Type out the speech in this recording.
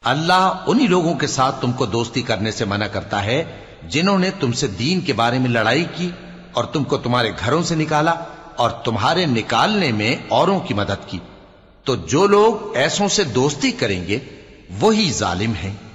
अल्लाह उन्हीं लोगों के साथ तुमको दोस्ती करने से मना करता है जिन्होंने तुमसे दीन के बारे में लड़ाई की और तुमको तुम्हारे घरों से निकाला और तुम्हारे निकालने में औरों की मदद की। तो जो लोग ऐसों से दोस्ती करेंगे वही जालिम हैं।